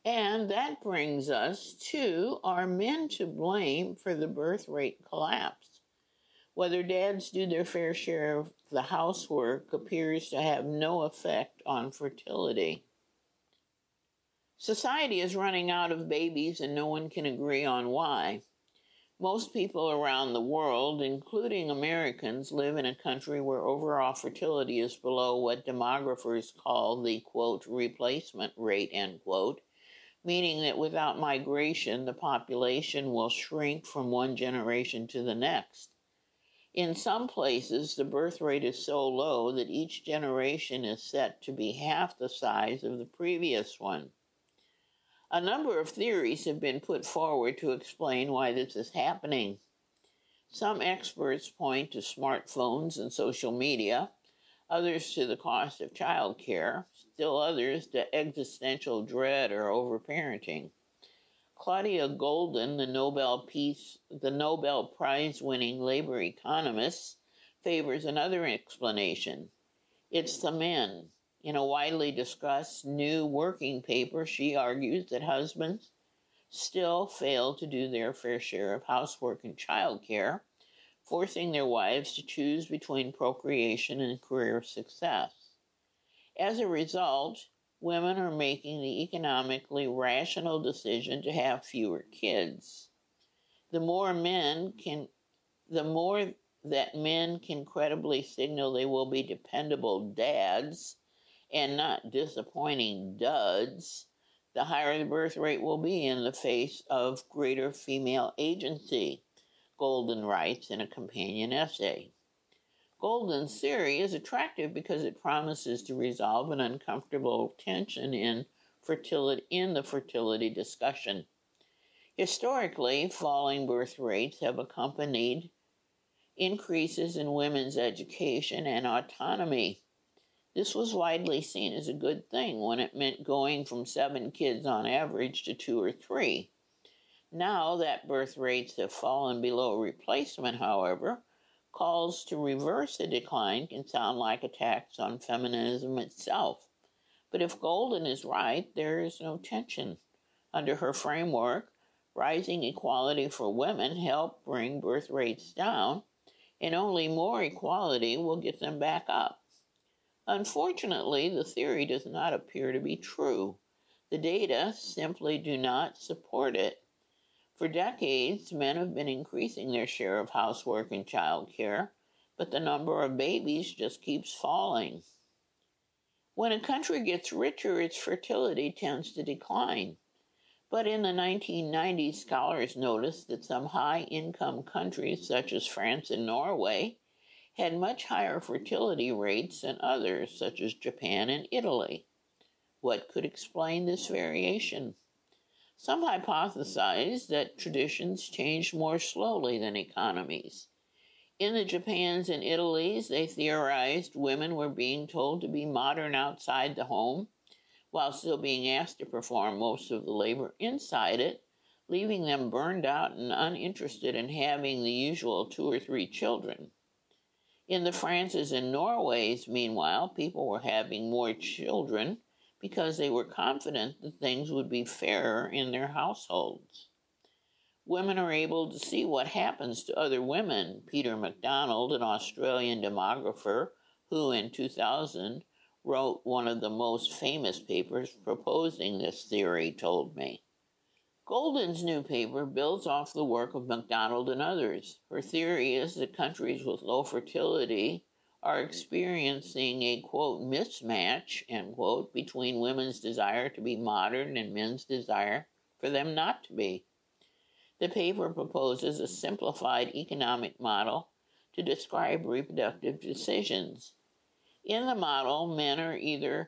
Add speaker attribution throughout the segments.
Speaker 1: And that brings us to, are men to blame for the birth rate collapse? Whether dads do their fair share of the housework appears to have no effect on fertility. Society is running out of babies and no one can agree on why. Most people around the world, including Americans, live in a country where overall fertility is below what demographers call the, quote, replacement rate, end quote, meaning that without migration, the population will shrink from one generation to the next. In some places, the birth rate is so low that each generation is set to be half the size of the previous one. A number of theories have been put forward to explain why this is happening. Some experts point to smartphones and social media, others to the cost of childcare, still others to existential dread or overparenting. Claudia Goldin, the Nobel Prize-winning labor economist, favors another explanation. It's the men. In a widely discussed new working paper, she argues that husbands still fail to do their fair share of housework and childcare, forcing their wives to choose between procreation and career success. As a result, women are making the economically rational decision to have fewer kids. The more that men can credibly signal they will be dependable dads and not disappointing duds, the higher the birth rate will be in the face of greater female agency, Goldin writes in a companion essay. Goldin's theory is attractive because it promises to resolve an uncomfortable tension in the fertility discussion. Historically, falling birth rates have accompanied increases in women's education and autonomy. This was widely seen as a good thing when it meant going from 7 kids on average to 2 or 3. Now that birth rates have fallen below replacement, however, calls to reverse the decline can sound like attacks on feminism itself. But if Goldin is right, there is no tension. Under her framework, rising equality for women help bring birth rates down, and only more equality will get them back up. Unfortunately, the theory does not appear to be true. The data simply do not support it. For decades, men have been increasing their share of housework and childcare, but the number of babies just keeps falling. When a country gets richer, its fertility tends to decline. But in the 1990s, scholars noticed that some high-income countries, such as France and Norway, had much higher fertility rates than others, such as Japan and Italy. What could explain this variation? Some hypothesize that traditions change more slowly than economies. In the Japans and Italys, they theorized women were being told to be modern outside the home, while still being asked to perform most of the labor inside it, leaving them burned out and uninterested in having the usual 2 or 3 children. In the Frances and Norways, meanwhile, people were having more children because they were confident that things would be fairer in their households. Women are able to see what happens to other women. Peter MacDonald, an Australian demographer who in 2000 wrote one of the most famous papers proposing this theory, told me. Goldin's new paper builds off the work of MacDonald and others. Her theory is that countries with low fertility are experiencing a, quote, mismatch, end quote, between women's desire to be modern and men's desire for them not to be. The paper proposes a simplified economic model to describe reproductive decisions. In the model, men are either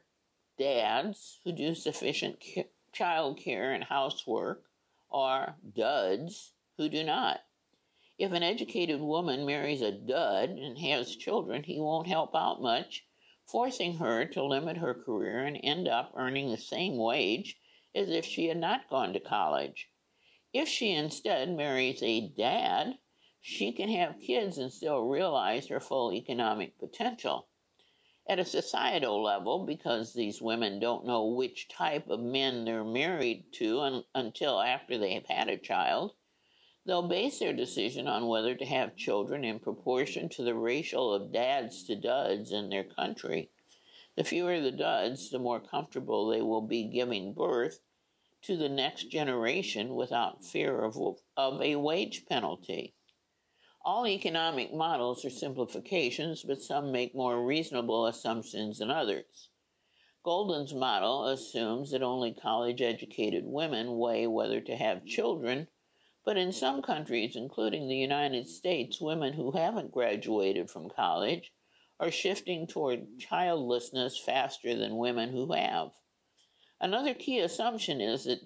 Speaker 1: dads who do sufficient child care and housework, or duds who do not. If an educated woman marries a dud and has children, he won't help out much, forcing her to limit her career and end up earning the same wage as if she had not gone to college. If she instead marries a dad, she can have kids and still realize her full economic potential. At a societal level, because these women don't know which type of men they're married to until after they have had a child, they'll base their decision on whether to have children in proportion to the ratio of dads to duds in their country. The fewer the duds, the more comfortable they will be giving birth to the next generation without fear of a wage penalty. All economic models are simplifications, but some make more reasonable assumptions than others. Golden's model assumes that only college-educated women weigh whether to have children, but in some countries, including the United States, women who haven't graduated from college are shifting toward childlessness faster than women who have. Another key assumption is that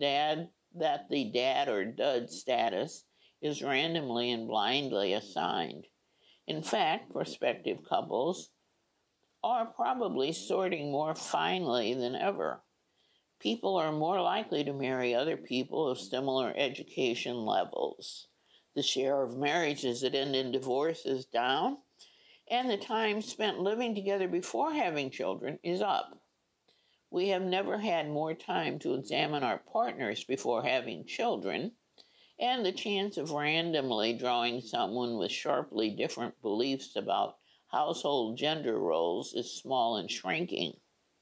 Speaker 1: the dad or dud status is randomly and blindly assigned. In fact, prospective couples are probably sorting more finely than ever. People are more likely to marry other people of similar education levels. The share of marriages that end in divorce is down, and the time spent living together before having children is up. We have never had more time to examine our partners before having children, and the chance of randomly drawing someone with sharply different beliefs about household gender roles is small and shrinking.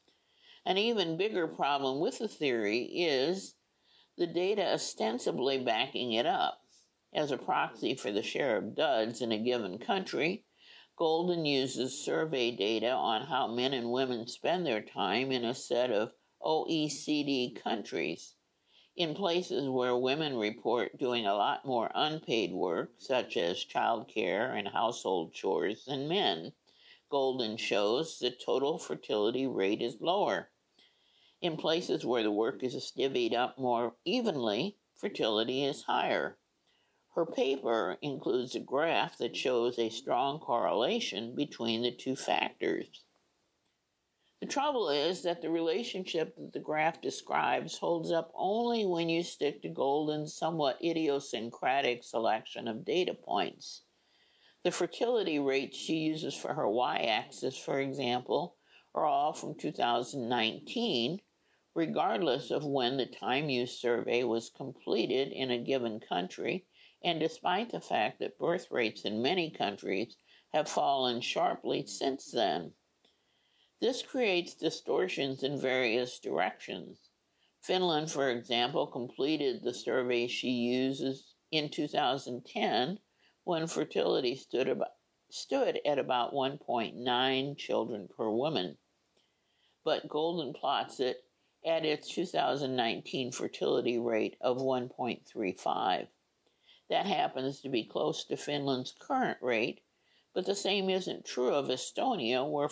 Speaker 1: An even bigger problem with the theory is the data ostensibly backing it up. As a proxy for the share of duds in a given country, Golden uses survey data on how men and women spend their time in a set of OECD countries. In places where women report doing a lot more unpaid work, such as childcare and household chores, than men, Golden shows the total fertility rate is lower. In places where the work is divvied up more evenly, fertility is higher. Her paper includes a graph that shows a strong correlation between the two factors. The trouble is that the relationship that the graph describes holds up only when you stick to Golden's somewhat idiosyncratic selection of data points. The fertility rates she uses for her y-axis, for example, are all from 2019, regardless of when the time use survey was completed in a given country, and despite the fact that birth rates in many countries have fallen sharply since then. This creates distortions in various directions. Finland, for example, completed the survey she uses in 2010 when fertility stood at about 1.9 children per woman. But Golden plots it at its 2019 fertility rate of 1.35. That happens to be close to Finland's current rate, but the same isn't true of Estonia, where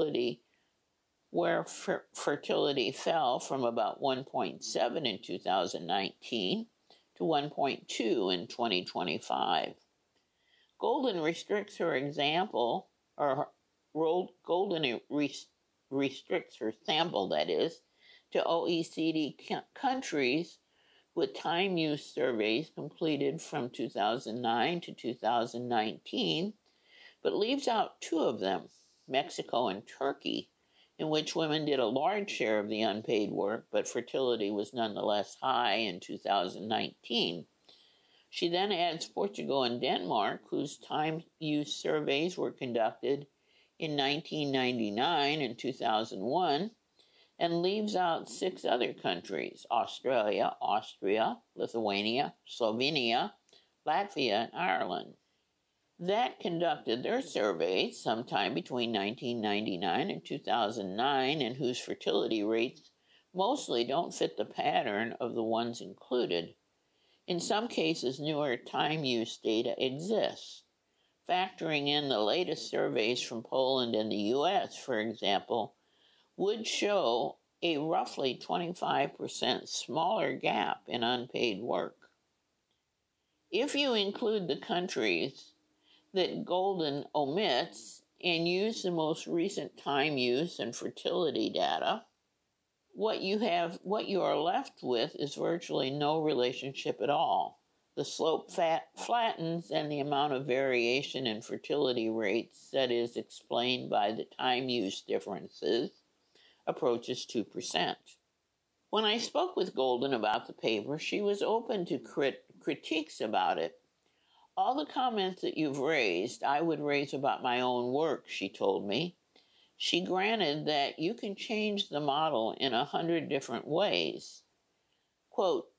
Speaker 1: fertility fell from about 1.7 in 2019 to 1.2 in 2025. Golden restricts her example, or Golden restricts her sample, that is, to OECD countries with time use surveys completed from 2009 to 2019, but leaves out two of them, Mexico and Turkey, in which women did a large share of the unpaid work, but fertility was nonetheless high in 2019. She then adds Portugal and Denmark, whose time use surveys were conducted in 1999 and 2001, and leaves out 6 other countries: Australia, Austria, Lithuania, Slovenia, Latvia, and Ireland, that conducted their surveys sometime between 1999 and 2009, and whose fertility rates mostly don't fit the pattern of the ones included. In some cases, newer time use data exists. Factoring in the latest surveys from Poland and the US, for example, would show a roughly 25% smaller gap in unpaid work. If you include the countries that Golden omits and use the most recent time use and fertility data, what you are left with is virtually no relationship at all. The slope flattens, and the amount of variation in fertility rates that is explained by the time use differences approaches 2%. When I spoke with Golden about the paper, she was open to critiques about it. All the comments that you've raised, I would raise about my own work, she told me. She granted that you can change the model in 100 different ways. Quote,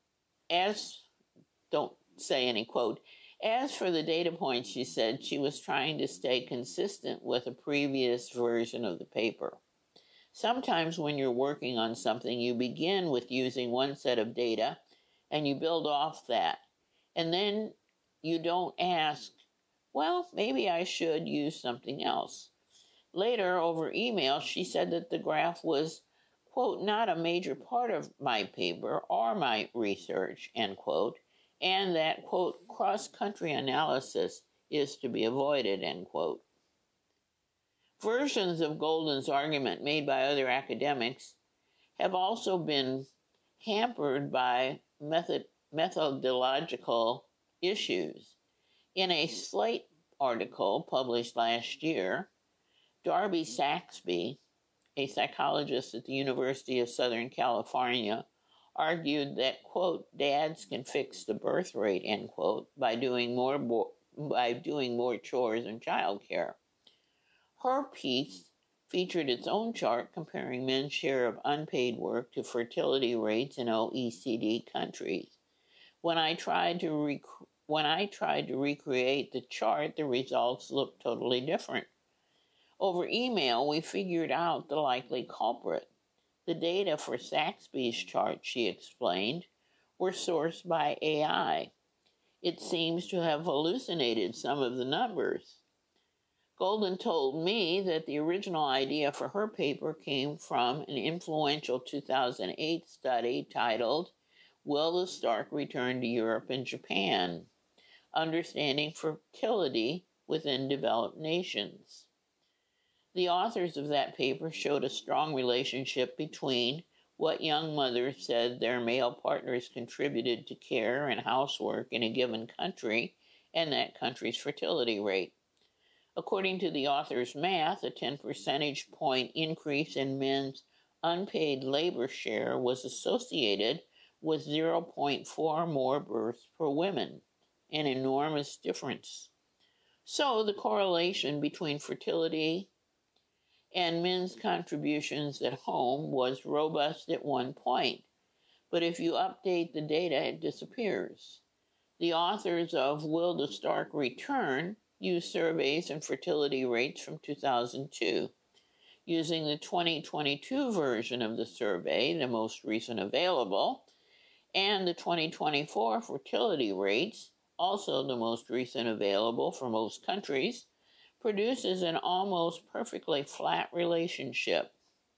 Speaker 1: don't say any quote. As for the data points, she said she was trying to stay consistent with a previous version of the paper. Sometimes when you're working on something, you begin with using one set of data and you build off that. And then you don't ask, well, maybe I should use something else. Later, over email, she said that the graph was, quote, not a major part of my paper or my research, end quote, and that, quote, cross-country analysis is to be avoided, end quote. Versions of Golden's argument made by other academics have also been hampered by methodological issues. In a Slate article published last year, Darby Saxby, a psychologist at the University of Southern California, argued that, quote, dads can fix the birth rate, end quote, by doing more chores and childcare. Her piece featured its own chart comparing men's share of unpaid work to fertility rates in OECD countries. When I tried to recreate the chart, the results looked totally different. Over email, we figured out the likely culprit. The data for Saxby's chart, she explained, were sourced by AI. It seems to have hallucinated some of the numbers. Golden told me that the original idea for her paper came from an influential 2008 study titled, Will the Stork Return to Europe and Japan? Understanding Fertility Within Developed Nations. The authors of that paper showed a strong relationship between what young mothers said their male partners contributed to care and housework in a given country and that country's fertility rate. According to the author's math, a 10 percentage point increase in men's unpaid labor share was associated with 0.4 more births per woman, an enormous difference. So the correlation between fertility and men's contributions at home was robust at one point, but if you update the data, it disappears. The authors of Will the Stork Return used surveys and fertility rates from 2002. Using the 2022 version of the survey, the most recent available, and the 2024 fertility rates, also the most recent available for most countries, produces an almost perfectly flat relationship,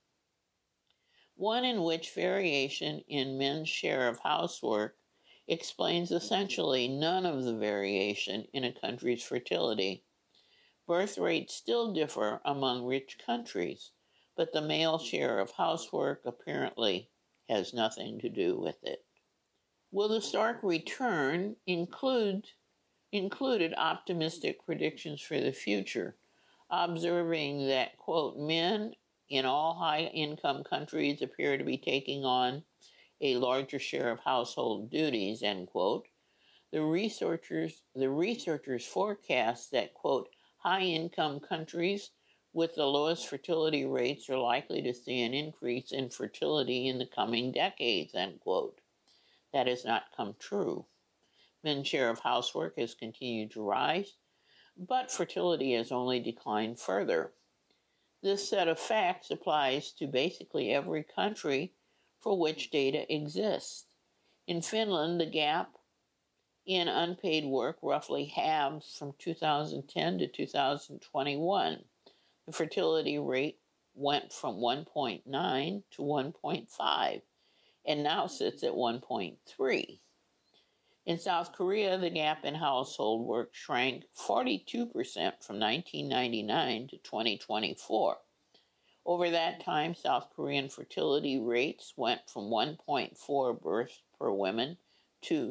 Speaker 1: one in which variation in men's share of housework explains essentially none of the variation in a country's fertility. Birth rates still differ among rich countries, but the male share of housework apparently has nothing to do with it. Will the Stork Return included optimistic predictions for the future, observing that, quote, men in all high-income countries appear to be taking on a larger share of household duties, end quote. The researchers forecast that, quote, high-income countries with the lowest fertility rates are likely to see an increase in fertility in the coming decades, end quote. That has not come true. Men's share of housework has continued to rise, but fertility has only declined further. This set of facts applies to basically every country for which data exists. In Finland, the gap in unpaid work roughly halved from 2010 to 2021. The fertility rate went from 1.9 to 1.5 and now sits at 1.3. In South Korea, the gap in household work shrank 42% from 1999 to 2024. Over that time, South Korean fertility rates went from 1.4 births per woman to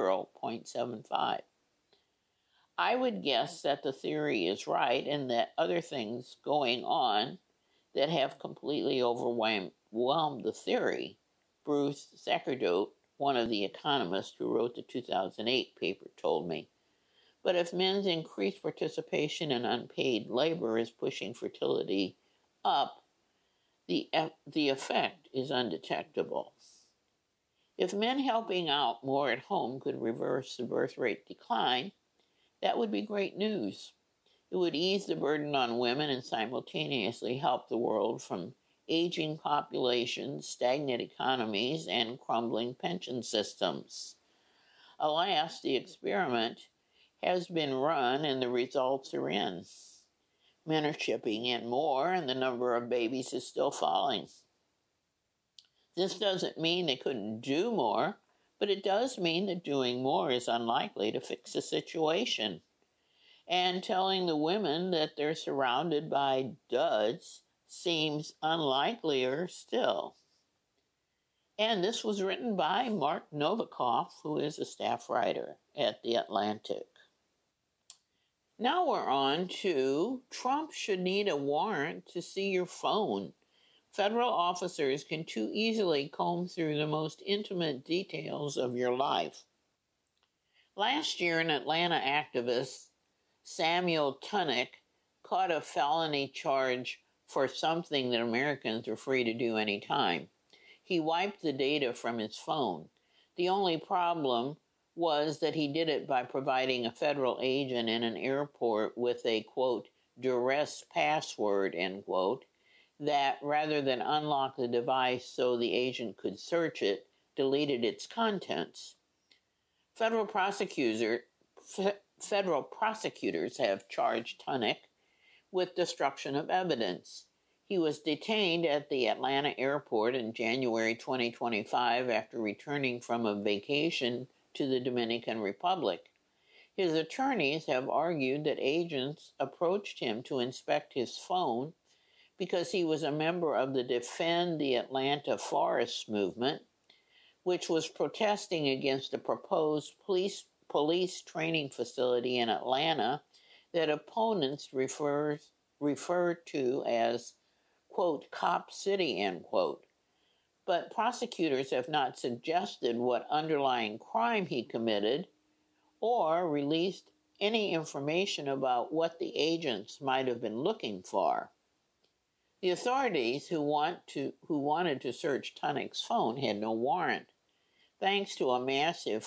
Speaker 1: 0.75. I would guess that the theory is right and that other things going on that have completely overwhelmed the theory. Bruce Sacerdote, one of the economists who wrote the 2008 paper, told me. But if men's increased participation in unpaid labor is pushing fertility up, the effect is undetectable. If men helping out more at home could reverse the birth rate decline, that would be great news. It would ease the burden on women and simultaneously help the world from aging populations, stagnant economies, and crumbling pension systems. Alas, the experiment has been run and the results are in. Men are shipping in more and the number of babies is still falling. This doesn't mean they couldn't do more, but it does mean that doing more is unlikely to fix the situation. And telling the women that they're surrounded by duds seems unlikelier still. And this was written by Mark Novikov, who is a staff writer at The Atlantic. Now we're on to Trump should need a warrant to see your phone. Federal officers can too easily comb through the most intimate details of your life. Last year, an Atlanta activist, Samuel Tunick, caught a felony charge for something that Americans are free to do anytime. He wiped the data from his phone. The only problem was that he did it by providing a federal agent in an airport with a, quote, duress password, end quote, that rather than unlock the device so the agent could search it, deleted its contents. Federal prosecutors have charged Tunick with destruction of evidence. He was detained at the Atlanta airport in January 2025 after returning from a vacation to the Dominican Republic. His attorneys have argued that agents approached him to inspect his phone because he was a member of the Defend the Atlanta Forests movement, which was protesting against a proposed police training facility in Atlanta that opponents refer to as, quote, Cop City, end quote. But prosecutors have not suggested what underlying crime he committed or released any information about what the agents might have been looking for. The authorities who wanted to search Tunick's phone had no warrant. Thanks to a massive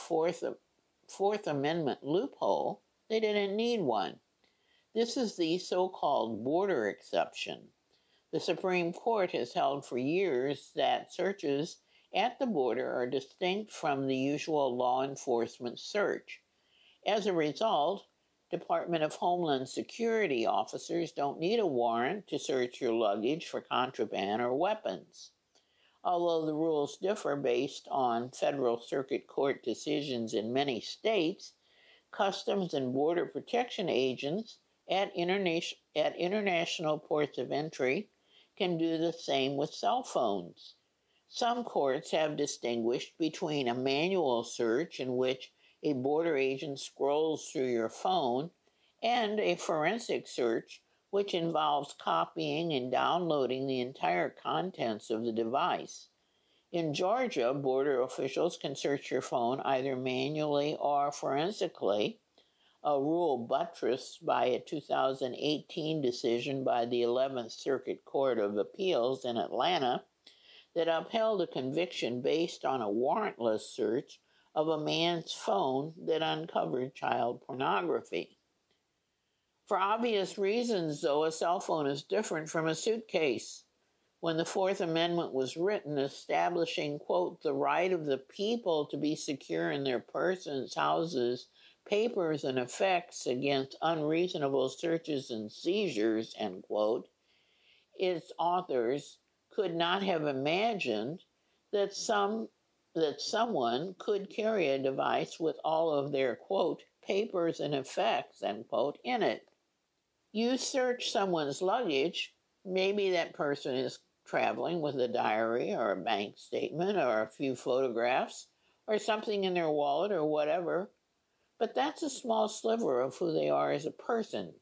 Speaker 1: Fourth Amendment loophole, they didn't need one. This is the so-called border exception. The Supreme Court has held for years that searches at the border are distinct from the usual law enforcement search. As a result, Department of Homeland Security officers don't need a warrant to search your luggage for contraband or weapons. Although the rules differ based on federal circuit court decisions in many states, Customs and Border Protection agents at international ports of entry can do the same with cell phones. Some courts have distinguished between a manual search in which a border agent scrolls through your phone and a forensic search which involves copying and downloading the entire contents of the device. In Georgia, border officials can search your phone either manually or forensically, a rule buttressed by a 2018 decision by the 11th Circuit Court of Appeals in Atlanta that upheld a conviction based on a warrantless search of a man's phone that uncovered child pornography. For obvious reasons, though, a cell phone is different from a suitcase. When the Fourth Amendment was written, establishing, quote, the right of the people to be secure in their persons, houses, papers, and effects against unreasonable searches and seizures, end quote, its authors could not have imagined that someone could carry a device with all of their, quote, papers and effects, end quote, in it. You search someone's luggage, maybe that person is traveling with a diary or a bank statement or a few photographs or something in their wallet or whatever, but that's a small sliver of who they are as a person.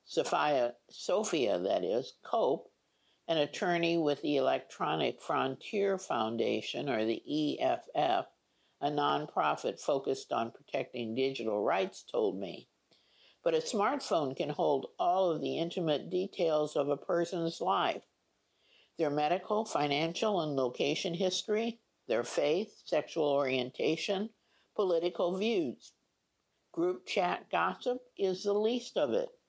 Speaker 1: Sophia, that is, Cope, an attorney with the Electronic Frontier Foundation, or the EFF, a nonprofit focused on protecting digital rights, told me. But a smartphone can hold all of the intimate details of a person's life: their medical, financial, and location history, their faith, sexual orientation, political views. Group chat gossip is the least of it.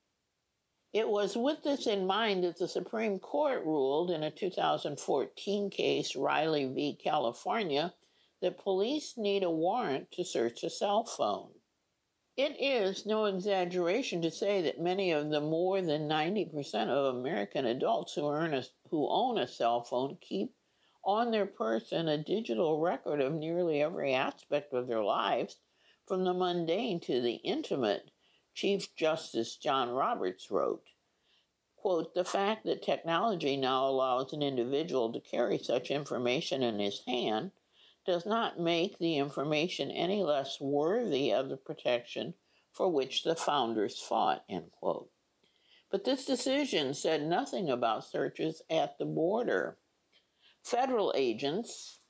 Speaker 1: It was with this in mind that the Supreme Court ruled in a 2014 case, Riley v. California, that police need a warrant to search a cell phone. It is no exaggeration to say that many of the more than 90% of American adults who own a cell phone keep on their person a digital record of nearly every aspect of their lives, from the mundane to the intimate. Chief Justice John Roberts wrote, quote, "The fact that technology now allows an individual to carry such information in his hand does not make the information any less worthy of the protection for which the founders fought," end quote. But this decision said nothing about searches at the border. Federal agents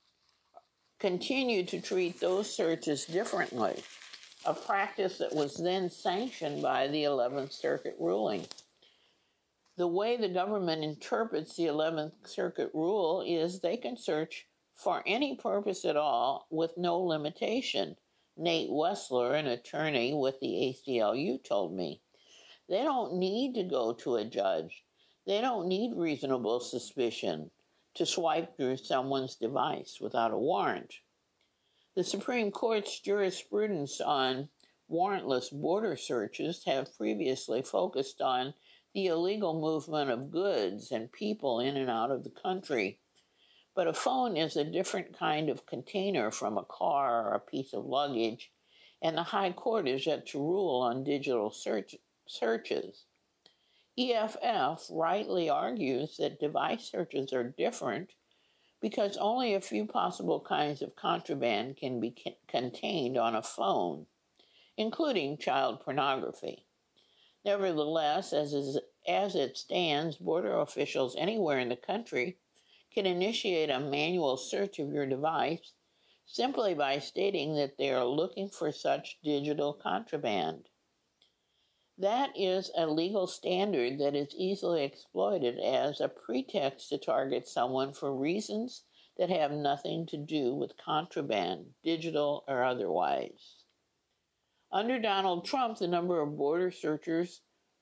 Speaker 1: continue to treat those searches differently, a practice that was then sanctioned by the 11th Circuit ruling. The way the government interprets the 11th Circuit rule is they can search for any purpose at all with no limitation. Nate Wessler, an attorney with the ACLU, told me. They don't need to go to a judge. They don't need reasonable suspicion to swipe through someone's device without a warrant. The Supreme Court's jurisprudence on warrantless border searches have previously focused on the illegal movement of goods and people in and out of the country. But a phone is a different kind of container from a car or a piece of luggage, and the High Court is yet to rule on digital searches. EFF rightly argues that device searches are different because only a few possible kinds of contraband can be contained on a phone, including child pornography. Nevertheless, as it stands, border officials anywhere in the country can initiate a manual search of your device simply by stating that they are looking for such digital contraband. That is a legal standard that is easily exploited as a pretext to target someone for reasons that have nothing to do with contraband, digital or otherwise. Under Donald Trump, the number of border searches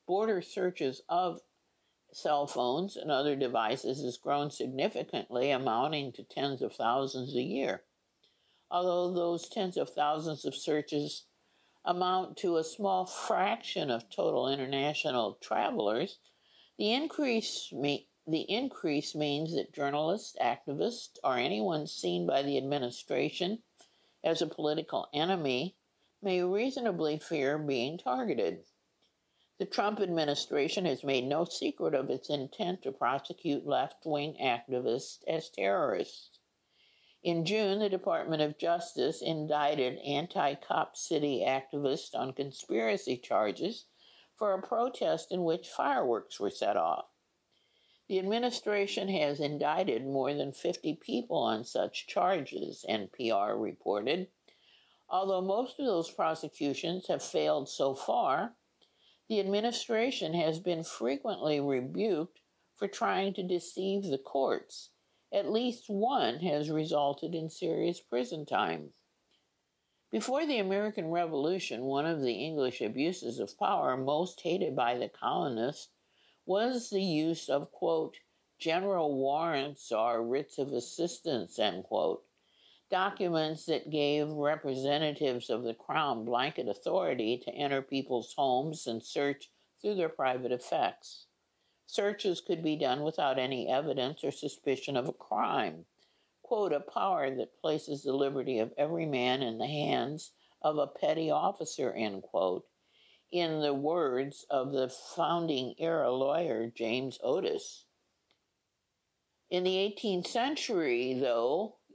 Speaker 1: of cell phones and other devices has grown significantly, amounting to tens of thousands a year. Although those tens of thousands of searches amount to a small fraction of total international travelers, the increase means that journalists, activists, or anyone seen by the administration as a political enemy may reasonably fear being targeted. The Trump administration has made no secret of its intent to prosecute left-wing activists as terrorists. In June, the Department of Justice indicted anti-Cop City activists on conspiracy charges for a protest in which fireworks were set off. The administration has indicted more than 50 people on such charges, NPR reported. Although most of those prosecutions have failed so far, the administration has been frequently rebuked for trying to deceive the courts. At least one has resulted in serious prison time. Before the American Revolution, one of the English abuses of power most hated by the colonists was the use of, quote, general warrants or writs of assistance, end quote, documents that gave representatives of the crown blanket authority to enter people's homes and search through their private effects. Searches could be done without any evidence or suspicion of a crime. Quote, a power that places the liberty of every man in the hands of a petty officer, end quote, in the words of the founding era lawyer James Otis. In the 18th century, though,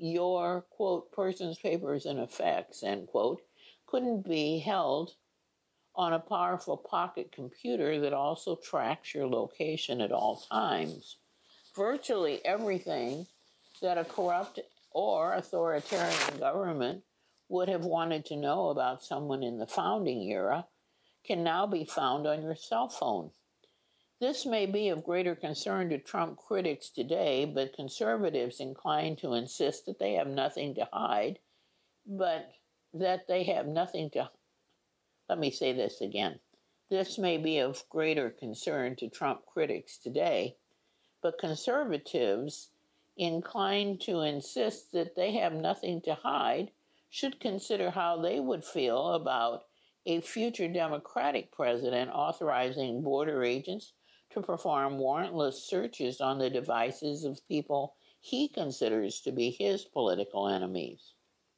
Speaker 1: your, quote, persons, papers, and effects, end quote, couldn't be held on a powerful pocket computer that also tracks your location at all times. Virtually everything that a corrupt or authoritarian government would have wanted to know about someone in the founding era can now be found on your cell phone. This may be of greater concern to Trump critics today, but conservatives inclined to insist that they have nothing to hide, but that they have nothing to. Let me say this again. This may be of greater concern to Trump critics today, but conservatives inclined to insist that they have nothing to hide should consider how they would feel about a future Democratic president authorizing border agents to perform warrantless searches on the devices of people he considers to be his political enemies.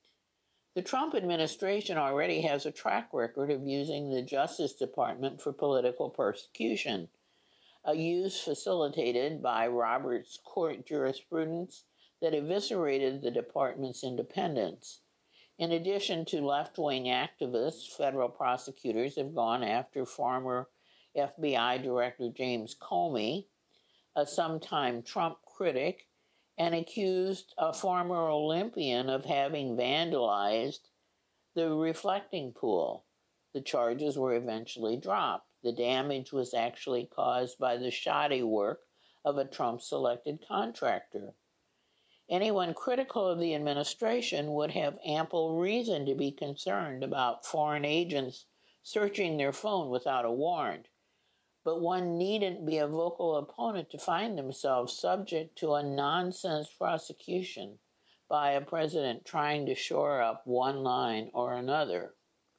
Speaker 1: The Trump administration already has a track record of using the Justice Department for political persecution, a use facilitated by Roberts Court jurisprudence that eviscerated the department's independence. In addition to left-wing activists, federal prosecutors have gone after former FBI Director James Comey, a sometime Trump critic, and accused a former Olympian of having vandalized the reflecting pool. The charges were eventually dropped. The damage was actually caused by the shoddy work of a Trump-selected contractor. Anyone critical of the administration would have ample reason to be concerned about foreign agents searching their phone without a warrant, but one needn't be a vocal opponent to find themselves subject to a nonsense prosecution by a president trying to shore up one lie or another.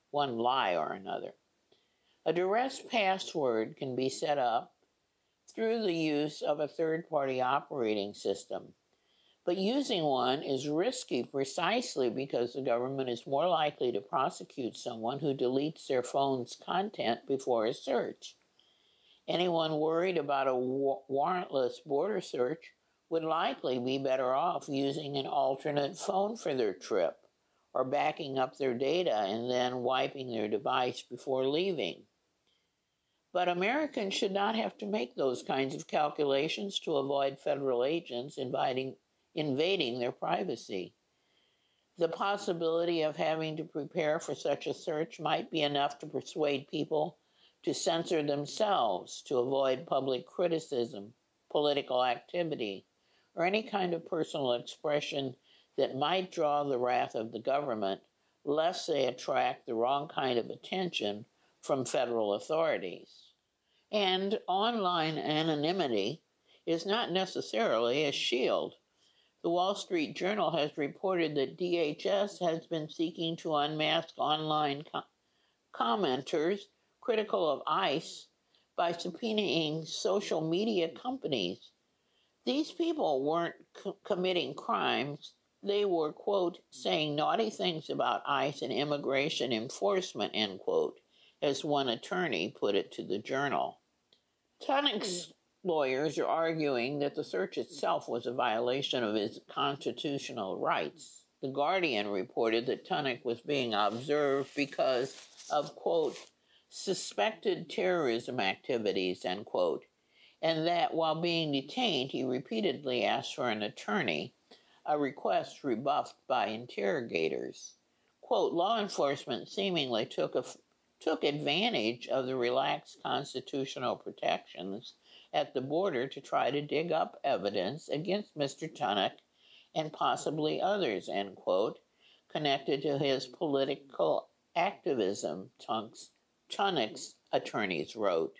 Speaker 1: A duress password can be set up through the use of a third-party operating system. But using one is risky precisely because the government is more likely to prosecute someone who deletes their phone's content before a search. Anyone worried about a warrantless border search would likely be better off using an alternate phone for their trip, or backing up their data and then wiping their device before leaving. But Americans should not have to make those kinds of calculations to avoid federal agents invading their privacy. The possibility of having to prepare for such a search might be enough to persuade people to censor themselves to avoid public criticism, political activity, or any kind of personal expression that might draw the wrath of the government, lest they attract the wrong kind of attention from federal authorities. And online anonymity is not necessarily a shield. The Wall Street Journal has reported that DHS has been seeking to unmask online commenters critical of ICE by subpoenaing social media companies. These people weren't committing crimes. They were, quote, saying naughty things about ICE and immigration enforcement, end quote, as one attorney put it to the Journal. Tunnick's lawyers are arguing that the search itself was a violation of his constitutional rights. The Guardian reported that Tunnick was being observed because of, quote, suspected terrorism activities, end quote, and that while being detained, he repeatedly asked for an attorney, a request rebuffed by interrogators. Quote, law enforcement seemingly took advantage of the relaxed constitutional protections at the border to try to dig up evidence against Mr. Tunnick and possibly others, end quote, connected to his political activism, Tunnick's attorneys wrote.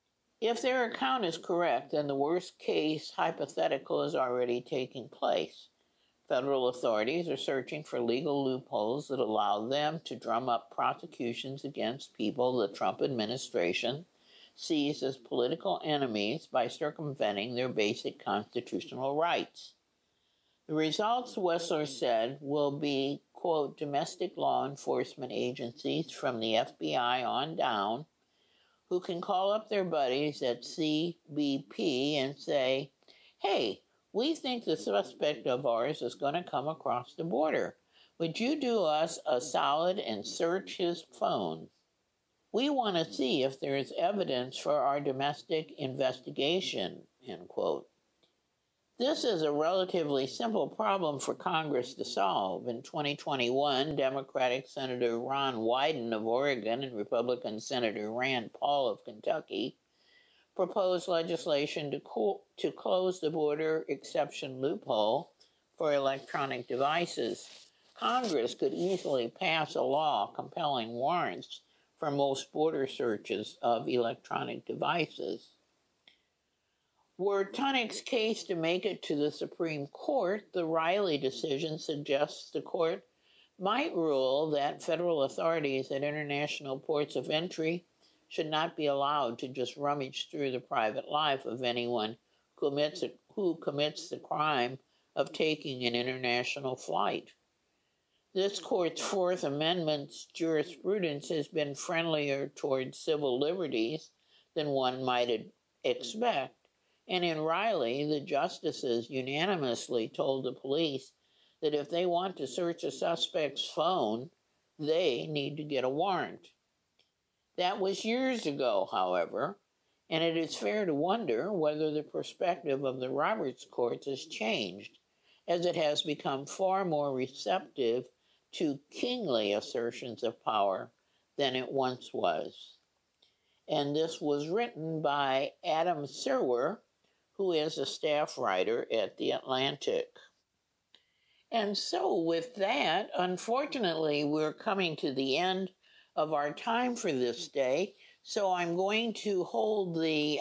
Speaker 1: If their account is correct, then the worst case hypothetical is already taking place. Federal authorities are searching for legal loopholes that allow them to drum up prosecutions against people the Trump administration sees as political enemies by circumventing their basic constitutional rights. The results, Wessler said, will be, quote, domestic law enforcement agencies from the FBI on down who can call up their buddies at CBP and say, hey, We think the suspect of ours is going to come across the border. Would you do us a solid and search his phone? We want to see if there is evidence for our domestic investigation," end quote. This is a relatively simple problem for Congress to solve. In 2021, Democratic Senator Ron Wyden of Oregon and Republican Senator Rand Paul of Kentucky proposed legislation to close the border exception loophole for electronic devices. Congress could easily pass a law compelling warrants for most border searches of electronic devices. Were Tunnick's case to make it to the Supreme Court, the Riley decision suggests the court might rule that federal authorities at international ports of entry should not be allowed to just rummage through the private life of anyone who commits the crime of taking an international flight. This court's Fourth Amendment's jurisprudence has been friendlier toward civil liberties than one might expect. And in Riley, the justices unanimously told the police that if they want to search a suspect's phone, they need to get a warrant. That was years ago, however, and it is fair to wonder whether the perspective of the Roberts courts has changed, as it has become far more receptive to kingly assertions of power than it once was. And this was written by Adam Serwer, who is a staff writer at The Atlantic. And so with that, unfortunately, we're coming to the end of our time for this day. So I'm going to hold the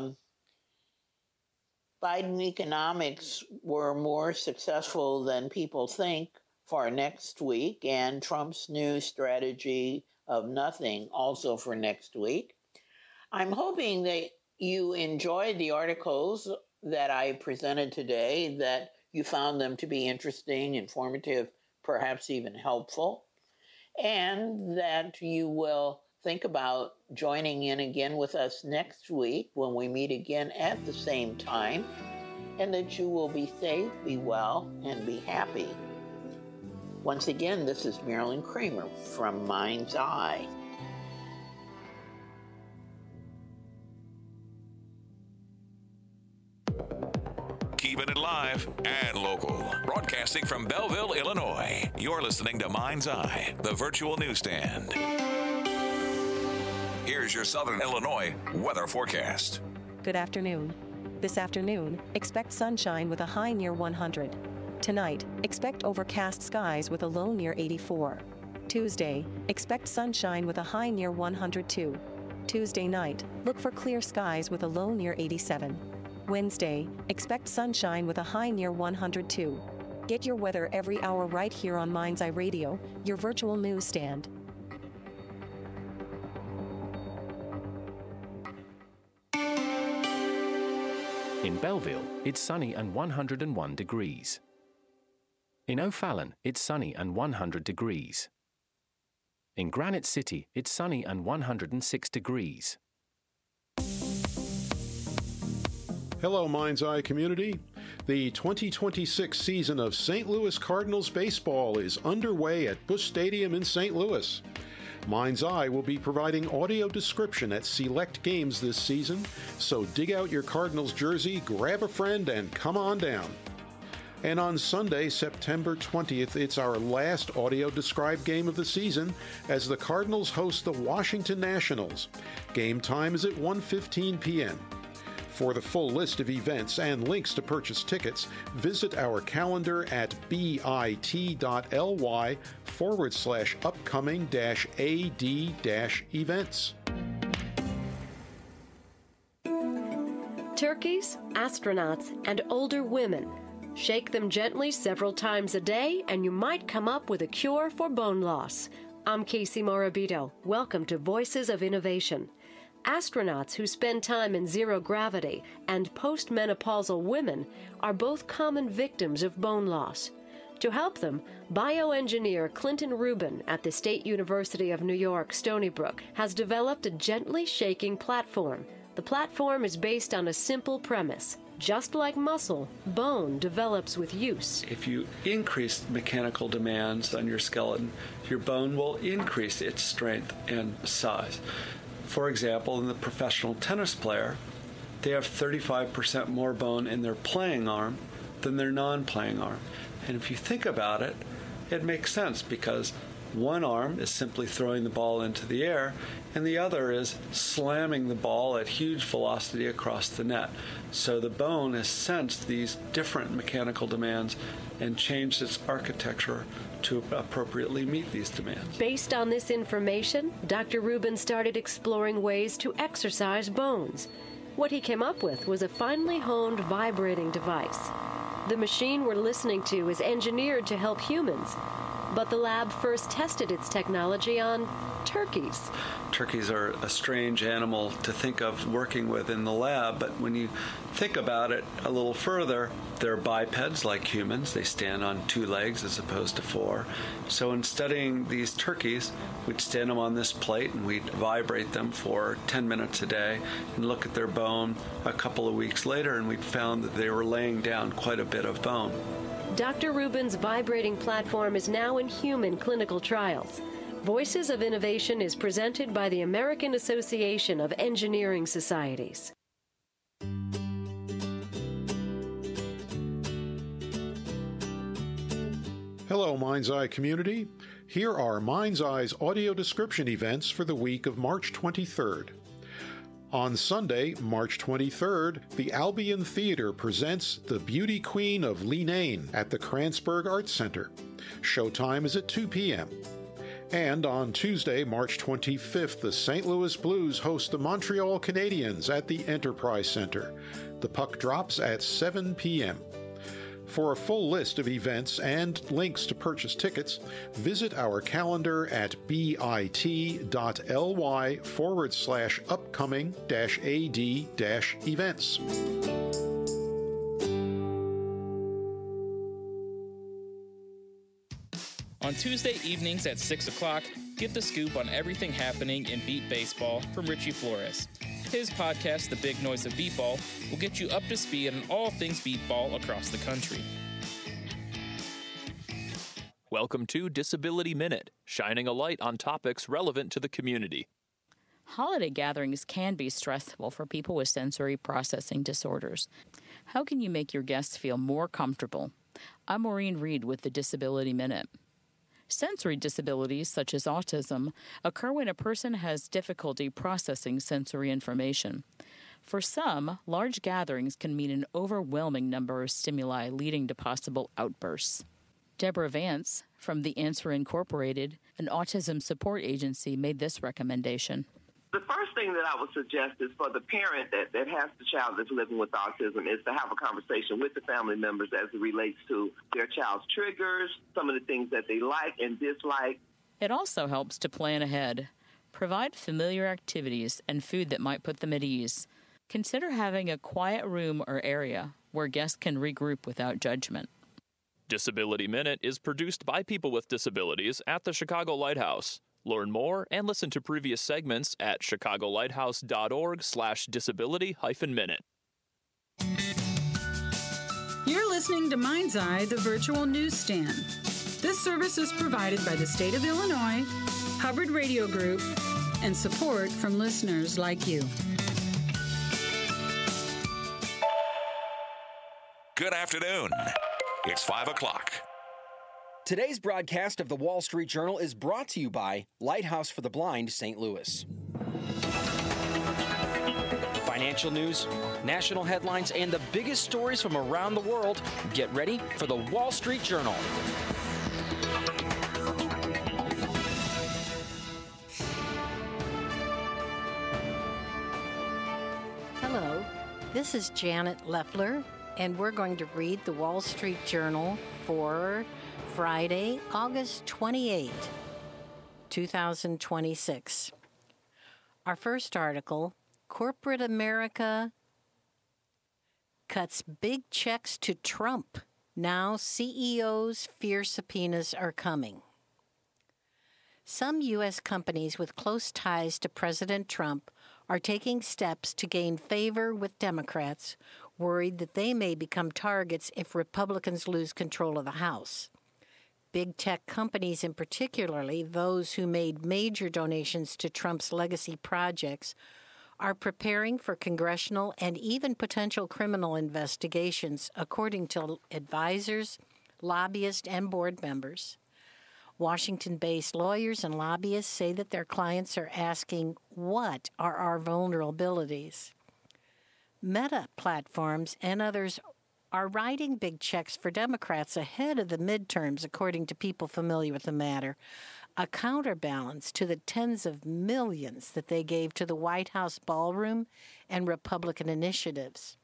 Speaker 1: Biden economics were more successful than people think for next week, and Trump's new strategy of nothing also for next week. I'm hoping that you enjoyed the articles that I presented today, that you found them to be interesting, informative, perhaps even helpful, and that you will think about joining in again with us next week when we meet again at the same time, and that you will be safe, be well, and be happy. Once again, this is Marilyn Kramer from Mind's Eye.
Speaker 2: Keeping it live and local. Broadcasting from Belleville, Illinois. You're listening to Mind's Eye, the virtual newsstand. Here's your Southern Illinois weather forecast.
Speaker 3: Good afternoon. This afternoon, expect sunshine with a high near 100. Tonight, expect overcast skies with a low near 84. Tuesday, expect sunshine with a high near 102. Tuesday night, look for clear skies with a low near 87. Wednesday, expect sunshine with a high near 102. Get your weather every hour right here on Mind's Eye Radio, your virtual newsstand.
Speaker 4: In Belleville, it's sunny and 101 degrees. In O'Fallon, it's sunny and 100 degrees. In Granite City, it's sunny and 106 degrees.
Speaker 5: Hello, Mind's Eye community. The 2026 season of St. Louis Cardinals baseball is underway at Busch Stadium in St. Louis. Mind's Eye will be providing audio description at select games this season, so dig out your Cardinals jersey, grab a friend, and come on down. And on Sunday, September 20th, it's our last audio-described game of the season as the Cardinals host the Washington Nationals. Game time is at 1:15 p.m. For the full list of events and links to purchase tickets, visit our calendar at bit.ly/upcoming-ad-events.
Speaker 6: Turkeys, astronauts, and older women. Shake them gently several times a day, and you might come up with a cure for bone loss. I'm Casey Morabito. Welcome to Voices of Innovation. Astronauts who spend time in zero gravity and postmenopausal women are both common victims of bone loss. To help them, bioengineer Clinton Rubin at the State University of New York, Stony Brook, has developed a gently shaking platform. The platform is based on a simple premise. Just like muscle, bone develops with use.
Speaker 7: If you increase mechanical demands on your skeleton, your bone will increase its strength and size. For example, in the professional tennis player, they have 35% more bone in their playing arm than their non-playing arm. And if you think about it, it makes sense because one arm is simply throwing the ball into the air, and the other is slamming the ball at huge velocity across the net. So the bone has sensed these different mechanical demands and changed its architecture to appropriately meet these demands.
Speaker 6: Based on this information, Dr. Rubin started exploring ways to exercise bones. What he came up with was a finely honed vibrating device. The machine we're listening to is engineered to help humans, but the lab first tested its technology on turkeys.
Speaker 7: Turkeys are a strange animal to think of working with in the lab, but when you think about it a little further, they're bipeds like humans. They stand on 2 legs as opposed to 4. So in studying these turkeys, we'd stand them on this plate and we'd vibrate them for 10 minutes a day and look at their bone a couple of weeks later, and we'd found that they were laying down quite a bit of bone.
Speaker 6: Dr. Rubin's vibrating platform is now in human clinical trials. Voices of Innovation is presented by the American Association of Engineering Societies.
Speaker 5: Hello, Mind's Eye community. Here are Mind's Eye's audio description events for the week of March 23rd. On Sunday, March 23rd, the Albion Theater presents The Beauty Queen of Leenane at the Kranzberg Arts Center. Showtime is at 2 p.m. And on Tuesday, March 25th, the St. Louis Blues host the Montreal Canadiens at the Enterprise Center. The puck drops at 7 p.m. For a full list of events and links to purchase tickets, visit our calendar at bit.ly/upcoming-ad-events.
Speaker 8: On Tuesday evenings at 6 o'clock, get the scoop on everything happening in beat baseball from Richie Flores. His podcast, The Big Noise of Beatball, will get you up to speed on all things beatball across the country.
Speaker 9: Welcome to Disability Minute, shining a light on topics relevant to the community.
Speaker 10: Holiday gatherings can be stressful for people with sensory processing disorders. How can you make your guests feel more comfortable? I'm Maureen Reed with the Disability Minute. Sensory disabilities, such as autism, occur when a person has difficulty processing sensory information. For some, large gatherings can mean an overwhelming number of stimuli leading to possible outbursts. Deborah Vance, from The Answer Incorporated, an autism support agency, made this recommendation.
Speaker 11: The first thing that I would suggest is for the parent that has the child that's living with autism is to have a conversation with the family members as it relates to their child's triggers, some of the things that they like and dislike.
Speaker 10: It also helps to plan ahead. Provide familiar activities and food that might put them at ease. Consider having a quiet room or area where guests can regroup without judgment.
Speaker 9: Disability Minute is produced by people with disabilities at the Chicago Lighthouse. Learn more and listen to previous segments at chicagolighthouse.org/disability-minute.
Speaker 12: You're listening to Mind's Eye, the virtual newsstand. This service is provided by the state of Illinois, Hubbard Radio Group, and support from listeners like you.
Speaker 2: Good afternoon. It's 5 o'clock.
Speaker 13: Today's broadcast of the Wall Street Journal is brought to you by Lighthouse for the Blind, St. Louis. Financial news, national headlines, and the biggest stories from around the world. Get ready for the Wall Street Journal.
Speaker 14: Hello, this is Janet Leffler, and we're going to read the Wall Street Journal for Friday, August 28, 2026. Our first article, Corporate America cuts big checks to Trump. Now CEOs fear subpoenas are coming. Some U.S. companies with close ties to President Trump are taking steps to gain favor with Democrats, worried that they may become targets if Republicans lose control of the House. Big tech companies, in particularly those who made major donations to Trump's legacy projects, are preparing for congressional and even potential criminal investigations, according to advisors, lobbyists, and board members. Washington-based lawyers and lobbyists say that their clients are asking, what are our vulnerabilities? Meta platforms and others are writing big checks for Democrats ahead of the midterms, according to people familiar with the matter, a counterbalance to the tens of millions that they gave to the White House ballroom and Republican initiatives.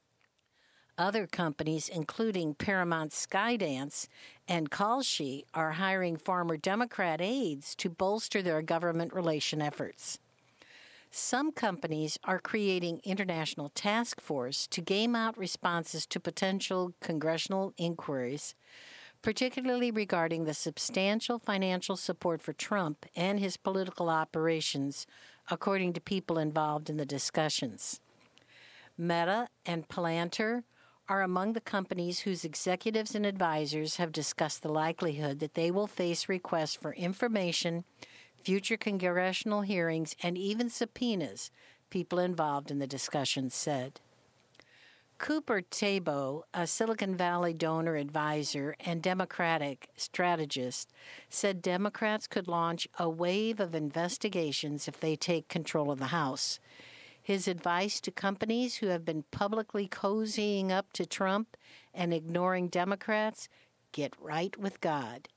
Speaker 14: Other companies, including Paramount Skydance and Kalshi, are hiring former Democrat aides to bolster their government relation efforts. Some companies are creating international task force to game out responses to potential congressional inquiries, particularly regarding the substantial financial support for Trump and his political operations, according to people involved in the discussions. Meta and Palantir are among the companies whose executives and advisors have discussed the likelihood that they will face requests for information, future congressional hearings, and even subpoenas, people involved in the discussion said. Cooper Tabo, a Silicon Valley donor advisor and Democratic strategist, said Democrats could launch a wave of investigations if they take control of the House. His advice to companies who have been publicly cozying up to Trump and ignoring Democrats: get right with God.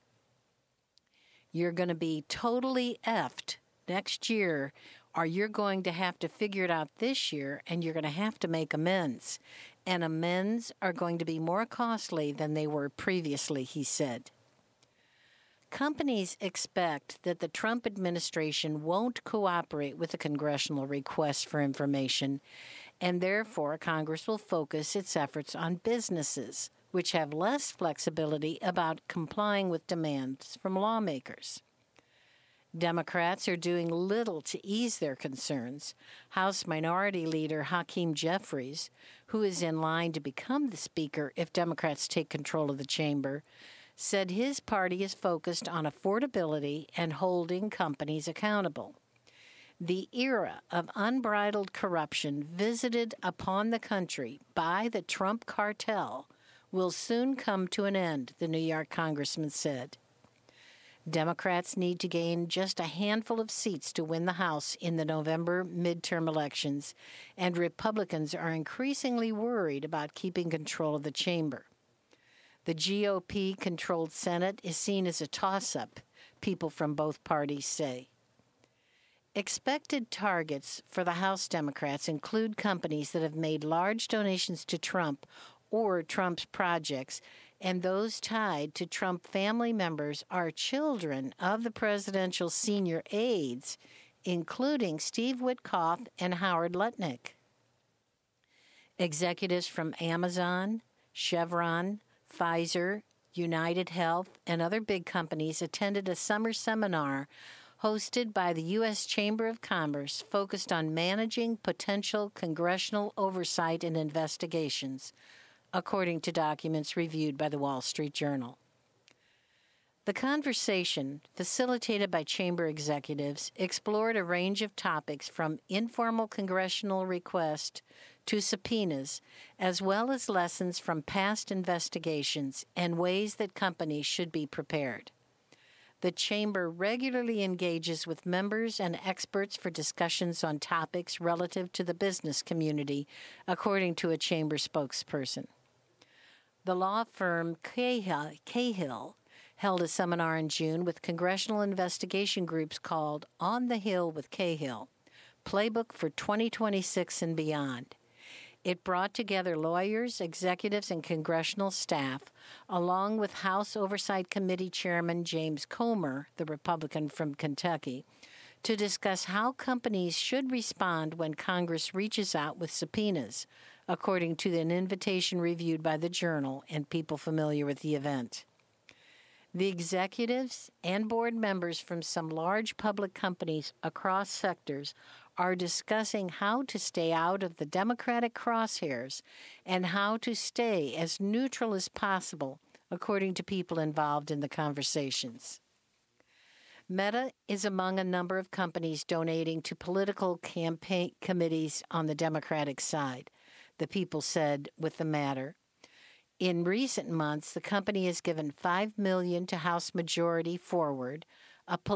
Speaker 14: You're going to be totally effed next year, or you're going to have to figure it out this year, and you're going to have to make amends. And amends are going to be more costly than they were previously, he said. Companies expect that the Trump administration won't cooperate with the congressional requests for information, and therefore Congress will focus its efforts on businesses, which have less flexibility about complying with demands from lawmakers. Democrats are doing little to ease their concerns. House Minority Leader Hakeem Jeffries, who is in line to become the Speaker if Democrats take control of the chamber, said his party is focused on affordability and holding companies accountable. The era of unbridled corruption visited upon the country by the Trump cartel will soon come to an end, the New York congressman said. Democrats need to gain just a handful of seats to win the House in the November midterm elections, and Republicans are increasingly worried about keeping control of the chamber. The GOP-controlled Senate is seen as a toss-up, people from both parties say. Expected targets for the House Democrats include companies that have made large donations to Trump or Trump's projects, and those tied to Trump family members are children of the presidential senior aides, including Steve Witkoff and Howard Lutnick. Executives from Amazon, Chevron, Pfizer, United Health, and other big companies attended a summer seminar hosted by the U.S. Chamber of Commerce focused on managing potential congressional oversight and investigations, according to documents reviewed by the Wall Street Journal. The conversation, facilitated by chamber executives, explored a range of topics from informal congressional requests to subpoenas, as well as lessons from past investigations and ways that companies should be prepared. The chamber regularly engages with members and experts for discussions on topics relative to the business community, according to a chamber spokesperson. The law firm Cahill held a seminar in June with congressional investigation groups called On the Hill with Cahill, Playbook for 2026 and Beyond. It brought together lawyers, executives, and congressional staff, along with House Oversight Committee Chairman James Comer, the Republican from Kentucky, to discuss how companies should respond when Congress reaches out with subpoenas, according to an invitation reviewed by the Journal and people familiar with the event. The executives and board members from some large public companies across sectors are discussing how to stay out of the Democratic crosshairs and how to stay as neutral as possible, according to people involved in the conversations. Meta is among a number of companies donating to political campaign committees on the Democratic side, the people said with the Matter. In recent months, the company has given $5 million to House Majority Forward, a